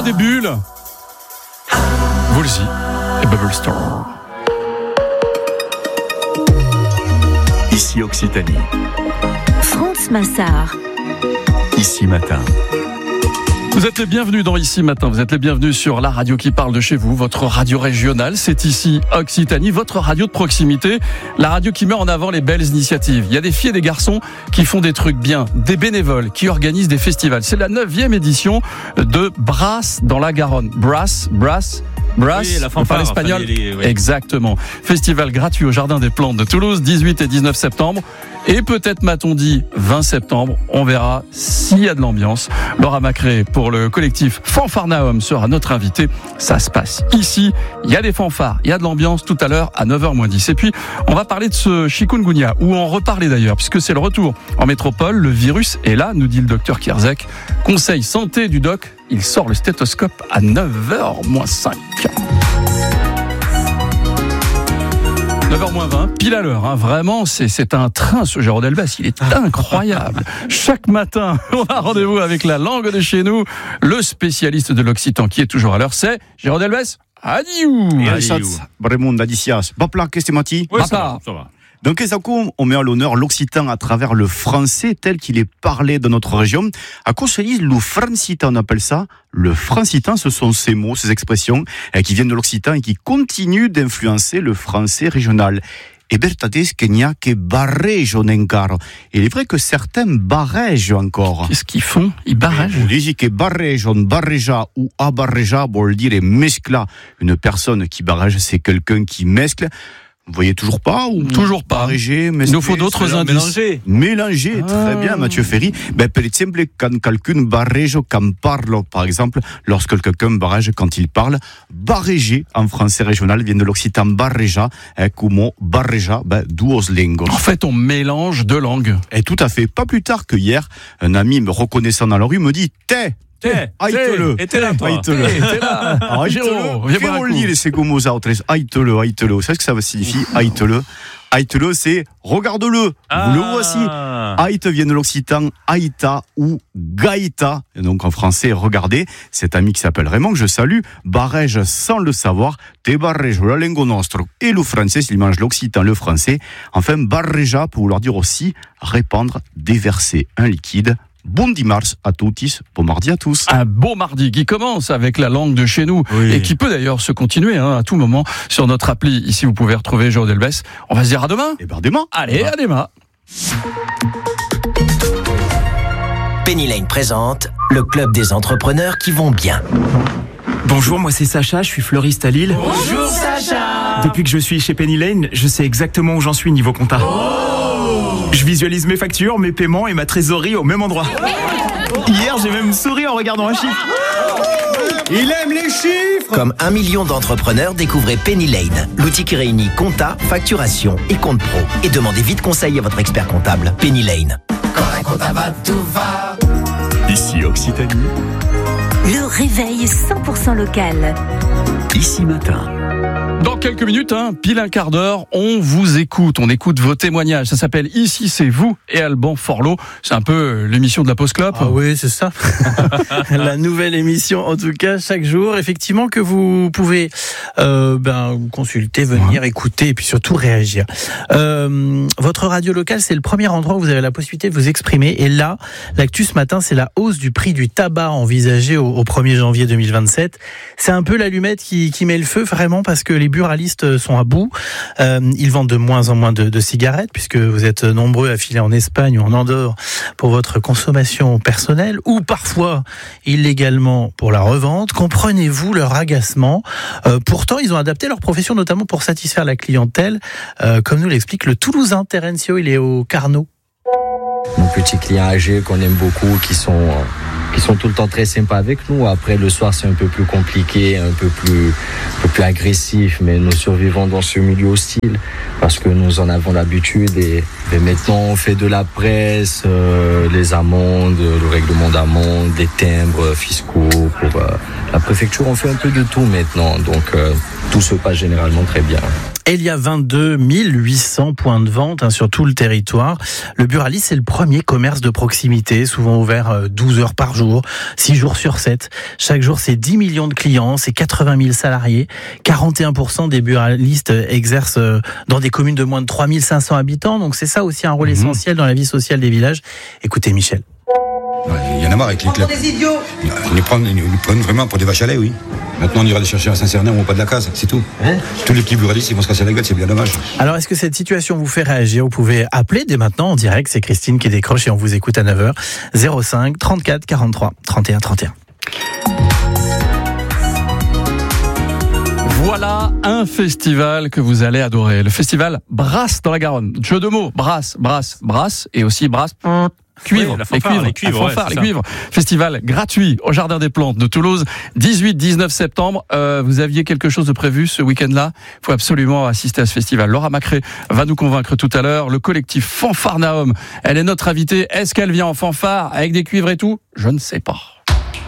des bulles. Woolsey et Bubble Store. Ici Occitanie. France Massard. Ici Matin. Vous êtes les bienvenus dans Ici Matin, vous êtes les bienvenus sur la radio qui parle de chez vous, votre radio régionale, c'est Ici Occitanie, votre radio de proximité, la radio qui met en avant les belles initiatives. Il y a des filles et des garçons qui font des trucs bien, des bénévoles qui organisent des festivals. C'est la 9e édition de Brass dans la Garonne. Brass, oui, la fanfare, espagnol. Oui. Exactement. Festival gratuit au Jardin des Plantes de Toulouse, 18 et 19 septembre. Et peut-être, m'a-t-on dit, 20 septembre. On verra s'il y a de l'ambiance. Laura Macré, pour le collectif Fanfarnaum, sera notre invitée. Ça se passe ici. Il y a des fanfares, il y a de l'ambiance tout à l'heure à 9h-10. Et puis, on va parler de ce chikungunya, ou en reparler d'ailleurs, puisque c'est le retour en métropole. Le virus est là, nous dit le docteur Kierzek. Conseil santé du doc, il sort le stéthoscope à 9h-5. 9h-20, pile à l'heure. Vraiment, c'est un train, ce Jérôme Delbès. Il est incroyable. Chaque matin, on a rendez-vous avec la langue de chez nous. Le spécialiste de l'occitan qui est toujours à l'heure, c'est Jérôme Delbès. Adieu. Bremond, Adicias. Papa, qu'est-ce que tu Oui, ça va. Donc, on met à l'honneur l'occitan à travers le français tel qu'il est parlé dans notre région. À quoi se dit le francitan, on appelle ça? Le francitan, ce sont ces mots, ces expressions qui viennent de l'occitan et qui continuent d'influencer le français régional. Et bertades qu'il n'y a que barrègent encore. Il est vrai que certains barrègent encore. Qu'est-ce qu'ils font? Ils barrègent. On dit que barrègent, barréja ou abarréja, pour le dire, mescla. Une personne qui barrège, c'est quelqu'un qui mescle. Vous voyez toujours pas ou Toujours pas. Barréger, Il nous faut d'autres indices. Mélanger, très bien, Mathieu Ferry. Per exemple, quand quelqu'un barrège quand parle, par exemple, lorsque quelqu'un barrège quand il parle, barréger en français régional vient de l'occitan barréja, comme barréja, duos lingos. En fait, on mélange deux langues. Et tout à fait. Pas plus tard que hier, un ami me reconnaissant dans la rue me dit « Aïte-le. Et t'es là, toi. Aïte-le. Jérôme, viens voir un coup. C'est comme aux autres. Aïte-le, aïte-le. Vous savez ce que ça signifie, aïte-le? Aïte-le, c'est regarde-le. Vous le voici. Aïte vient de l'occitan aïta ou gaïta. Et donc en français, regardez. Cet ami qui s'appelle Raymond, que je salue, barrège sans le savoir. Te barrège la lingua nostra. Et le français, s'il mange l'occitan, le français. Enfin, barréja, pour vouloir dire aussi répandre, déverser un liquide. Bon dimanche à tous, bon mardi à tous. Un beau mardi qui commence avec la langue de chez nous et qui peut d'ailleurs se continuer à tout moment sur notre appli. Ici, vous pouvez retrouver Jérôme Delbès. On va se dire à demain. Et demain. Allez, à demain. Penny Lane présente le club des entrepreneurs qui vont bien. Bonjour, moi c'est Sacha, je suis fleuriste à Lille. Bonjour Sacha. Depuis que je suis chez Penny Lane, je sais exactement où j'en suis niveau compta. Je visualise mes factures, mes paiements et ma trésorerie au même endroit. Hier, j'ai même souri en regardant un chiffre. Il aime les chiffres. Comme 1 million d'entrepreneurs, découvrez Penny Lane, l'outil qui réunit compta, facturation et compte pro. Et demandez vite conseil à votre expert comptable. Penny Lane. Quand la compta va, tout va. Ici Occitanie. Le réveil 100% local. Ici Matin. Dans quelques minutes, pile un quart d'heure, on vous écoute, on écoute vos témoignages. Ça s'appelle Ici c'est vous et Alban Forlot. C'est un peu l'émission de la Pause Clope. Ah oui, c'est ça. La nouvelle émission, en tout cas, chaque jour, effectivement, que vous pouvez consulter, venir, écouter et puis surtout réagir. Votre radio locale, c'est le premier endroit où vous avez la possibilité de vous exprimer. Et là, l'actu ce matin, c'est la hausse du prix du tabac envisagée au 1er janvier 2027. C'est un peu l'allumette qui met le feu, vraiment, parce que les buralistes sont à bout. Ils vendent de moins en moins de cigarettes, puisque vous êtes nombreux à filer en Espagne ou en Andorre pour votre consommation personnelle, ou parfois illégalement pour la revente. Comprenez-vous leur agacement? Pourtant, ils ont adapté leur profession, notamment pour satisfaire la clientèle, comme nous l'explique le Toulousain Terencio. Il est au Carnot. Nos petits clients âgés qu'on aime beaucoup, qui sont tout le temps très sympas avec nous. Après, le soir, c'est un peu plus compliqué, un peu plus agressif, mais nous survivons dans ce milieu hostile parce que nous en avons l'habitude et maintenant, on fait de la presse, les amendes, le règlement d'amende, des timbres fiscaux pour la préfecture. On fait un peu de tout maintenant, donc tout se passe généralement très bien. Et il y a 22 800 points de vente sur tout le territoire. Le Buralis, c'est le premier commerce de proximité, souvent ouvert 12 heures par jour, 6 jours sur 7. Chaque jour, c'est 10 millions de clients, c'est 80 000 salariés. 41% des buralistes exercent dans des communes de moins de 3 500 habitants. Donc c'est ça aussi un rôle essentiel dans la vie sociale des villages. Écoutez Michel. Il y en a marre avec les clubs. Ils nous prennent vraiment pour des vaches à lait, oui. Maintenant, on ira les chercher à Saint-Cernin ou au pas de la case, c'est tout. Tous les petits buralistes, ils vont se casser la gueule, c'est bien dommage. Alors, est-ce que cette situation vous fait réagir? Vous pouvez appeler dès maintenant en direct. C'est Christine qui décroche et on vous écoute à 9h. 05 34 43 31 31. Voilà un festival que vous allez adorer. Le festival Brasse dans la Garonne. Jeu de mots, brasse, et aussi brasse... Cuivre, oui, les cuivres. Festival gratuit au Jardin des Plantes de Toulouse, 18-19 septembre. Vous aviez quelque chose de prévu ce week-end-là? Il faut absolument assister à ce festival. Laura Macré va nous convaincre tout à l'heure. Le collectif Fanfarnaum, elle est notre invitée. Est-ce qu'elle vient en fanfare avec des cuivres et tout? Je ne sais pas.